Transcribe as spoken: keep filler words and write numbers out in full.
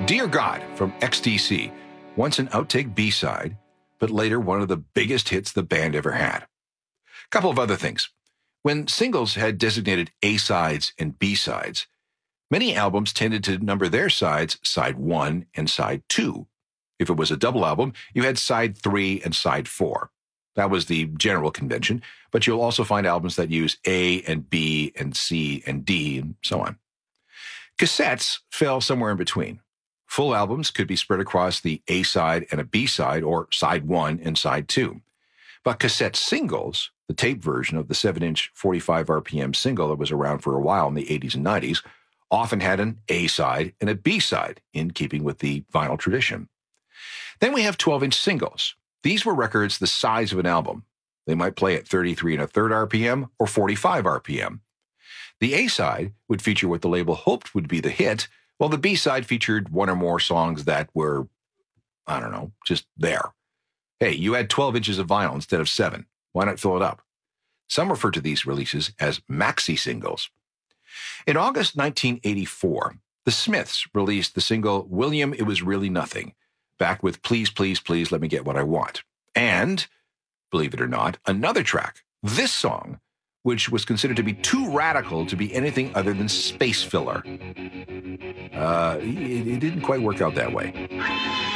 Dear God from X T C, once an outtake B-side, but later one of the biggest hits the band ever had. A couple of other things. When singles had designated A-sides and B-sides, many albums tended to number their sides side one and side two. If it was a double album, you had side three and side four. That was the general convention, but you'll also find albums that use A and B and C and D and so on. Cassettes fell somewhere in between. Full albums could be spread across the A side and a B side, or side one and side two. But cassette singles, the tape version of the seven inch forty-five R P M single that was around for a while in the eighties and nineties, often had an A side and a B side, in keeping with the vinyl tradition. Then we have twelve inch singles. These were records the size of an album. They might play at thirty-three and a third R P M or forty-five R P M. The A side would feature what the label hoped would be the hit, while the B side featured one or more songs that were, I don't know, just there. Hey, you had twelve inches of vinyl instead of seven. Why not fill it up? Some refer to these releases as maxi singles. In August nineteen eighty-four, the Smiths released the single William, It Was Really Nothing, back with Please, Please, Please Let Me Get What I Want. And, believe it or not, another track, this song, which was considered to be too radical to be anything other than space filler. Uh, it, it didn't quite work out that way.